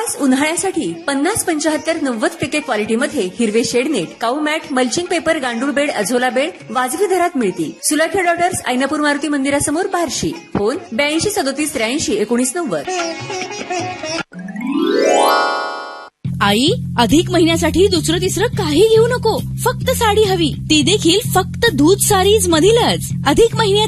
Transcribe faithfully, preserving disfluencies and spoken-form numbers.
खास उन्हाळ्यासाठी पन्नास पंचाहत्तर नव्वद टक्के क्वालिटीमध्ये हिरवे शेडनेट, काऊ मॅट, मल्चिंग पेपर, गांडूळ बेड, अझोला बेड वाजवी दरात मिळतील. सुलाखे डॉटर्स, ऐनापूर मारुती मंदिरासमोर बार्शी. फोन ब्याऐंशी सदोतीस त्र्याऐंशी एकोणीस नव्वद. आई, अधिक महिन्यासाठी दुसरं तिसरं काही घेऊ नको, फक्त साडी हवी, ती देखील फक्त दूध सारीज मधीलच. अधिक महिन्यात